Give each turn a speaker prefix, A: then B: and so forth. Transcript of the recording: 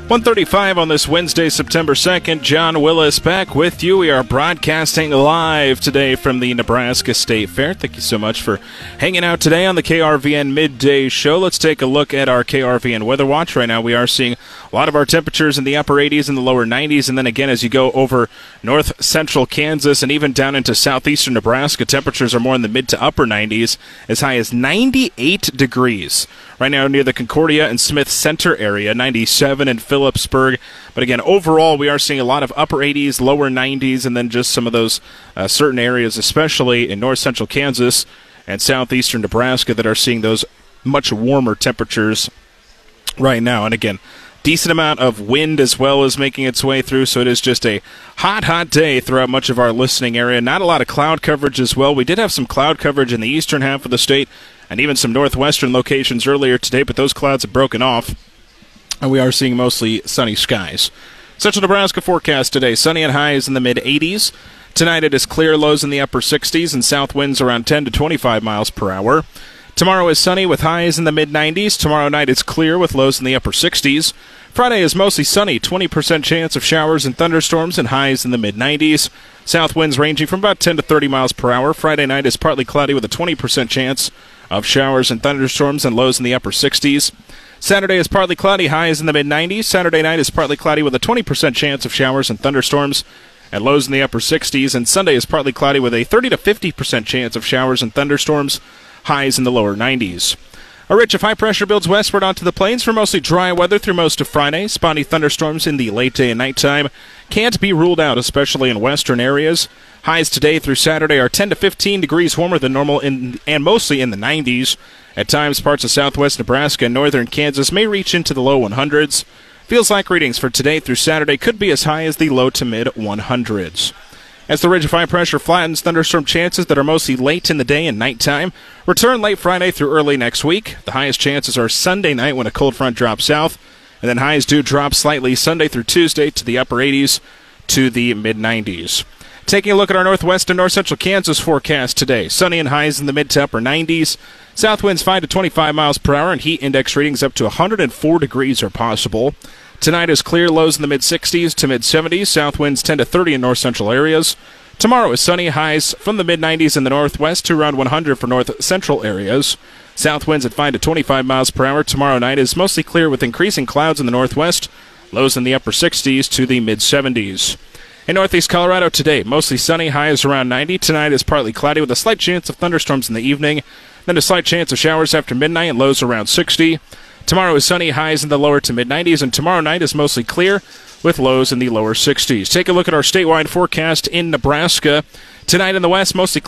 A: 1:35 on this Wednesday, September 2nd. John Willis back with you. We are broadcasting live today from the Nebraska State Fair. Thank you so much for hanging out today on the KRVN Midday Show. Let's take a look at our KRVN Weather Watch. Right now we are seeing a lot of our temperatures in the upper 80s and the lower 90s. And then again, as you go over north central Kansas and even down into southeastern Nebraska, temperatures are more in the mid to upper 90s, as high as 98 degrees. Right now near the Concordia and Smith Center area, 97 in Phillipsburg. But again, overall, we are seeing a lot of upper 80s, lower 90s, and then just some of those certain areas, especially in north central Kansas and southeastern Nebraska, that are seeing those much warmer temperatures right now. And again, decent amount of wind as well as making its way through, so it is just a hot day throughout much of our listening area. Not a lot of cloud coverage as well. We did have some cloud coverage in the eastern half of the state and even some northwestern locations earlier today, but those clouds have broken off, and we are seeing mostly sunny skies. Central Nebraska forecast today, sunny and highs in the mid-80s. Tonight it is clear, lows in the upper 60s, and south winds around 10 to 25 miles per hour. Tomorrow is sunny with highs in the mid-90s. Tomorrow night is clear with lows in the upper 60s. Friday is mostly sunny, 20% chance of showers and thunderstorms, and highs in the mid-90s. South winds ranging from about 10 to 30 miles per hour. Friday night is partly cloudy with a 20% chance of showers and thunderstorms, and lows in the upper 60s. Saturday is partly cloudy, highs in the mid-90s. Saturday night is partly cloudy with a 20% chance of showers and thunderstorms, and lows in the upper 60s. And Sunday is partly cloudy with a 30 to 50% chance of showers and thunderstorms, highs in the lower 90s. A ridge of high pressure builds westward onto the plains for mostly dry weather through most of Friday. Spotty thunderstorms in the late day and nighttime can't be ruled out, especially in western areas. Highs today through Saturday are 10 to 15 degrees warmer than normal and mostly in the 90s. At times, parts of southwest Nebraska and northern Kansas may reach into the low 100s. Feels like readings for today through Saturday could be as high as the low to mid 100s. As the ridge of high pressure flattens, thunderstorm chances that are mostly late in the day and nighttime return late Friday through early next week. The highest chances are Sunday night when a cold front drops south, and then highs do drop slightly Sunday through Tuesday to the upper 80s to the mid-90s. Taking a look at our northwest and north central Kansas forecast today. Sunny and highs in the mid to upper 90s. South winds 5 to 25 miles per hour, and heat index readings up to 104 degrees are possible. Tonight is clear, lows in the mid-60s to mid-70s. South winds 10 to 30 in north central areas. Tomorrow is sunny, highs from the mid-90s in the northwest to around 100 for north central areas. South winds at 5 to 25 miles per hour. Tomorrow night is mostly clear with increasing clouds in the northwest. Lows in the upper 60s to the mid-70s. In northeast Colorado today, mostly sunny, highs around 90. Tonight is partly cloudy with a slight chance of thunderstorms in the evening. Then a slight chance of showers after midnight and lows around 60. Tomorrow is sunny, highs in the lower to mid-90s, and tomorrow night is mostly clear with lows in the lower 60s. Take a look at our statewide forecast in Nebraska. Tonight in the west, mostly